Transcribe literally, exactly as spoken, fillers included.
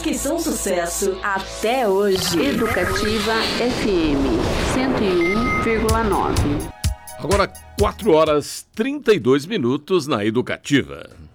que são sucesso até hoje. Educativa F M cento e um vírgula nove. Agora quatro horas e trinta e dois minutos na Educativa.